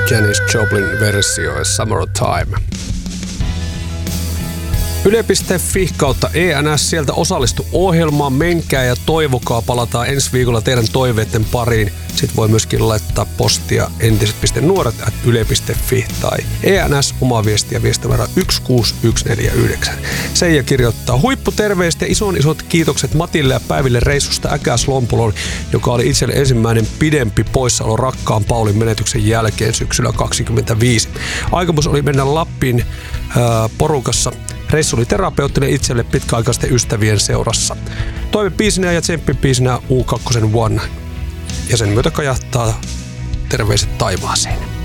Janis Joplin versio Summertime. Yle.fi kautta ENS, sieltä osallistu ohjelmaan, menkää ja toivokaa, palataan ensi viikolla teidän toiveiden pariin. Sitten voi myöskin laittaa postia entiset.nuoret@yle.fi tai ENS oma viestiä viestinumero 16149. Seija kirjoittaa huipputerveistä ja isot kiitokset Matille ja Päiville reissusta Äkäslompoloon, joka oli itselle ensimmäinen pidempi poissaolo rakkaan Paulin menetyksen jälkeen syksyllä 2025. Aikomus oli mennä Lappiin porukassa. Reissu oli terapeuttinen itselle pitkäaikaisten ystävien seurassa. Toivebiisinä ja tsemppibiisinä U2 One. Ja sen myötä kajahtaa terveiset taivaaseen.